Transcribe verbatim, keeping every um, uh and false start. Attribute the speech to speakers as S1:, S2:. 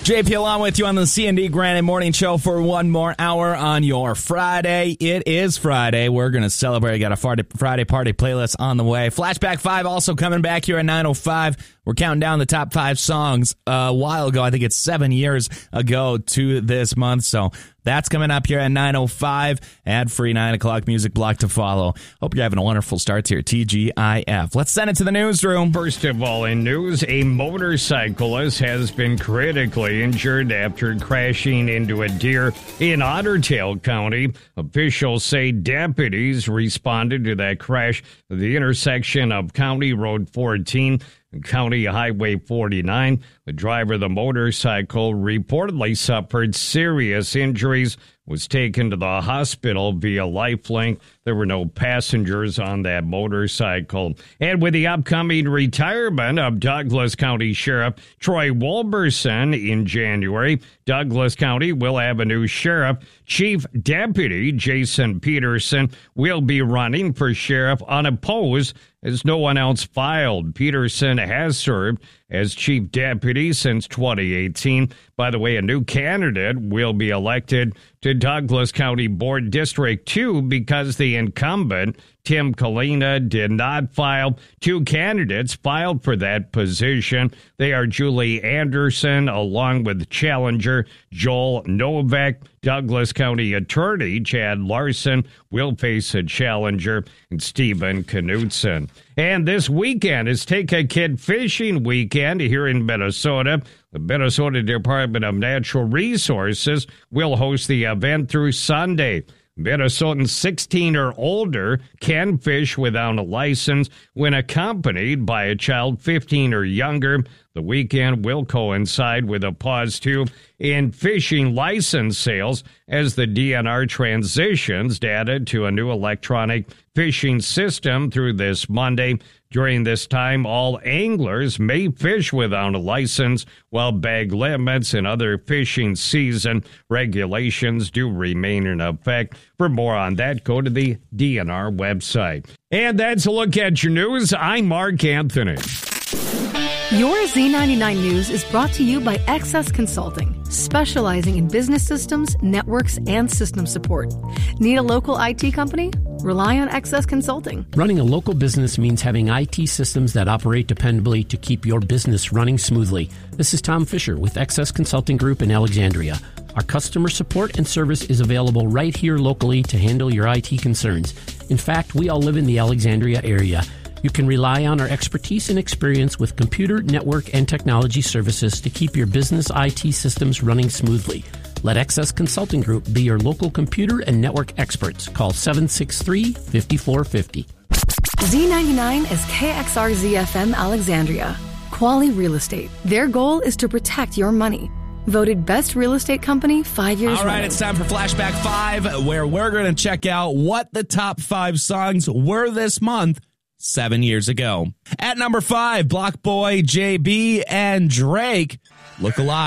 S1: J P along with you on the C and D Granite Morning Show for one more hour on your Friday. It is Friday. We're going to celebrate. We got a Friday party playlist on the way. Flashback five also coming back here at nine oh five. We're counting down the top five songs a while ago. I think it's seven years ago to this month. So that's coming up here at nine oh five. Ad-free nine o'clock music block to follow. Hope you're having a wonderful start to your T G I F. Let's send it to the newsroom.
S2: First of all, in news, a motorcyclist has been critically injured after crashing into a deer in Otter Tail County. Officials say deputies responded to that crash at the intersection of County Road fourteen and County Highway forty-nine. The driver of the motorcycle reportedly suffered serious injuries, was taken to the hospital via Lifelink. There were no passengers on that motorcycle. And with the upcoming retirement of Douglas County Sheriff Troy Wolberson in January, Douglas County will have a new sheriff. Chief Deputy Jason Peterson will be running for sheriff unopposed as no one else filed. Peterson has served as chief deputy since twenty eighteen. By the way, a new candidate will be elected to Douglas County Board District two because the incumbent, Tim Kalina, did not file. Two candidates filed for that position. They are Julie Anderson along with challenger Joel Novak. Douglas County Attorney Chad Larson will face a challenger, and Stephen Knutson. And this weekend is Take a Kid Fishing Weekend here in Minnesota. The Minnesota Department of Natural Resources will host the event through Sunday. Minnesotans sixteen or older can fish without a license when accompanied by a child fifteen or younger. The weekend will coincide with a pause, too, in fishing license sales as the D N R transitions data to a new electronic fishing system through this Monday. During this time, all anglers may fish without a license, while bag limits and other fishing season regulations do remain in effect. For more on that, go to the D N R website. And that's a look at your news. I'm Mark Anthony.
S3: Your Z ninety-nine News is brought to you by Access Consulting, specializing in business systems, networks, and system support. Need a local I T company? Rely on Access Consulting.
S4: Running a local business means having I T systems that operate dependably to keep your business running smoothly. This is Tom Fisher with Access Consulting Group in Alexandria. Our customer support and service is available right here locally to handle your I T concerns. In fact, we all live in the Alexandria area. You can rely on our expertise and experience with computer, network, and technology services to keep your business I T systems running smoothly. Let Access Consulting Group be your local computer and network experts. Call seven six three, five four five zero.
S3: Z ninety-nine is K X R Z F M Alexandria. Quali Real Estate. Their goal is to protect your money. Voted best real estate company five years
S1: All right,
S3: running.
S1: It's time for Flashback five, where we're going to check out what the top five songs were this month seven years ago. At number five, Block Boy, J B, and Drake, Look Alive.